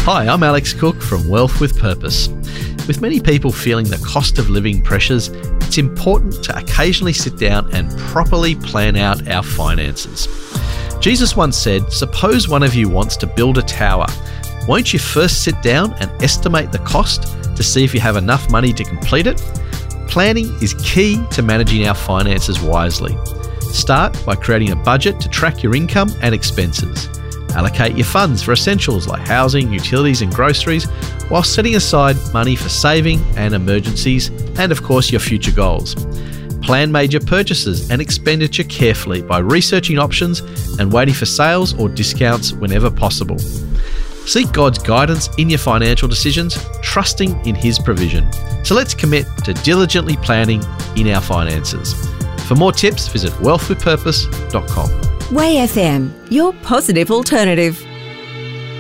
Hi, I'm Alex Cook from Wealth with Purpose. With many people feeling the cost of living pressures, it's important to occasionally sit down and properly plan out our finances. Jesus once said, "Suppose one of you wants to build a tower. Won't you first sit down and estimate the cost to see if you have enough money to complete it?" Planning is key to managing our finances wisely. Start by creating a budget to track your income and expenses. Allocate your funds for essentials like housing, utilities and groceries, while setting aside money for saving and emergencies and, of course, your future goals. Plan major purchases and expenditure carefully by researching options and waiting for sales or discounts whenever possible. Seek God's guidance in your financial decisions, trusting in His provision. So let's commit to diligently planning in our finances. For more tips, visit wealthwithpurpose.com. Way FM, your positive alternative.